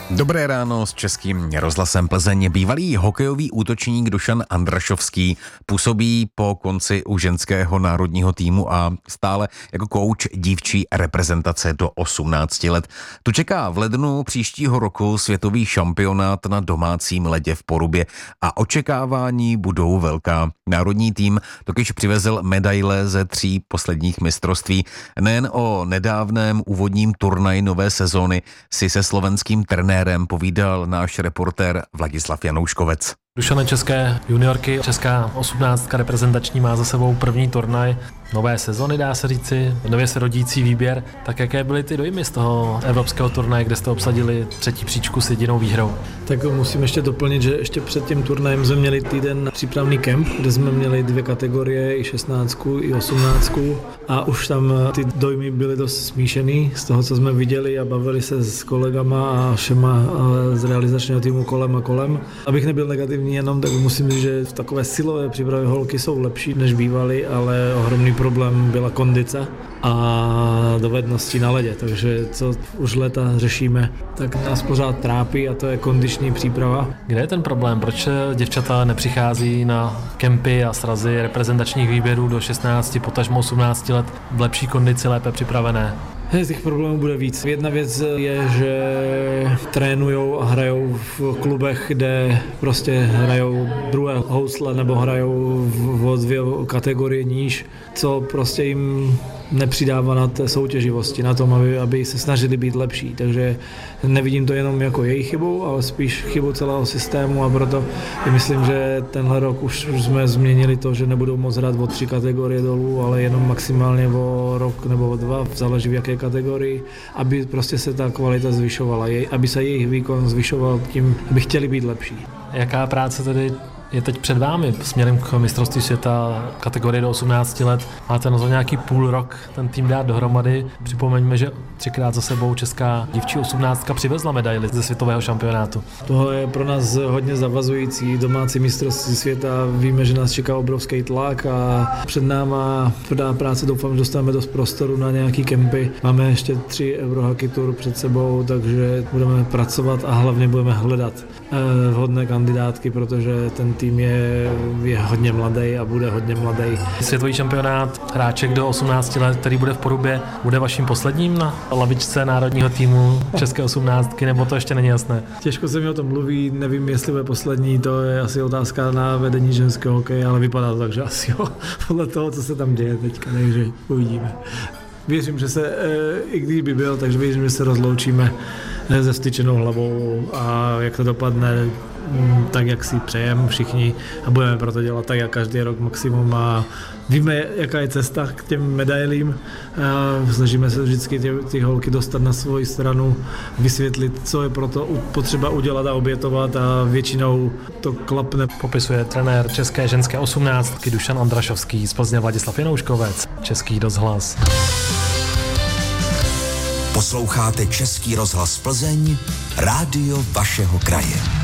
Dobré ráno s Českým rozhlasem Plzeň. Bývalý hokejový útočník Dušan Andrašovský působí po konci u ženského národního týmu a stále jako kouč dívčí reprezentace do 18 let. Tu čeká v lednu příštího roku světový šampionát na domácím ledě v Porubě a očekávání budou velká. Národní tým totiž přivezl medaile ze 3 posledních mistrovství. Nejen o nedávném úvodním turnaji nové sezóny si se slovenským trenérem povídal náš reportér Vladislav Janouškovec. Dušane, české juniorky, česká 18 reprezentační má za sebou první turnaj nové sezony, dá se říci, nově se rodící výběr. Tak jaké byly ty dojmy z toho evropského turnaje, kde jste obsadili 3. příčku s jedinou výhrou? Tak musím ještě doplnit, že ještě před tím turnajem jsme měli týden přípravný kemp, kde jsme měli 2 kategorie, i 16, i 18 a už tam ty dojmy byly dost smíšený z toho, co jsme viděli a bavili se s kolegama a všema z realizačního týmu kolem a kolem. Abych nebyl negativní jenom, tak musím říct, že v takové silové přípravě holky jsou lepší než bývaly, ale ohromný problém byla kondice a dovednosti na ledě, takže co už léta řešíme, tak nás pořád trápí a to je kondiční příprava. Kde je ten problém? Proč děvčata nepřichází na kempy a srazy reprezentačních výběrů do 16, potažmo 18 let v lepší kondici, lépe připravené? Těch problémů bude víc. Jedna věc je, že trénujou a hrajou v klubech, kde prostě hrajou druhé housle nebo hrajou v 2 kategorie níž, co prostě jim nepřidává na té soutěživosti, na tom, aby se snažili být lepší. Takže nevidím to jenom jako jejich chybu, ale spíš chybu celého systému a proto myslím, že tenhle rok už jsme změnili to, že nebudou moc hrát o 3 kategorie dolů, ale jenom maximálně o rok nebo o 2, záleží v jaké kategorii, aby prostě se ta kvalita zvyšovala, aby se jejich výkon zvyšoval tím, aby chtěli být lepší. Jaká práce tedy je teď před vámi směrem k mistrovství světa kategorie do 18 let? Máte na to nějaký půl rok ten tým dát dohromady. Připomeňme, že 3krát za sebou česká dívčí 18 přivezla medaili ze světového šampionátu. Tohle je pro nás hodně zavazující domácí mistrovství světa. Víme, že nás čeká obrovský tlak a před náma tvrdá práce. Doufám, že dostaneme dost prostoru na nějaký kempy. Máme ještě 3 Eurohockey Tour před sebou, takže budeme pracovat a hlavně budeme hledat vhodné kandidátky, protože ten tým je hodně mladý a bude hodně mladý. Světový šampionát hráček do 18 let, který bude v Porubě, bude vaším posledním na lavičce národního týmu české 18, nebo to ještě není jasné? Těžko se mi o tom mluví, nevím, jestli bude poslední, to je asi otázka na vedení ženského hokeje, ale vypadá to tak, že asi jo, podle toho, co se tam děje teďka, takže uvidíme. Věřím, že se, i když by byl, takže věřím, že se rozloučíme se styčenou hlavou a jak to dopadne, tak, jak si přejeme všichni a budeme proto dělat tak, jak každý rok maximum a víme, jaká je cesta k těm medailím. Snažíme se vždycky ty holky dostat na svoji stranu, vysvětlit, co je proto potřeba udělat a obětovat a většinou to klapne. Popisuje trenér české ženské 18 Dušan Andrašovský, z Plzně Vladislav Janouškovec, Český rozhlas. Posloucháte Český rozhlas Plzeň, rádio vašeho kraje.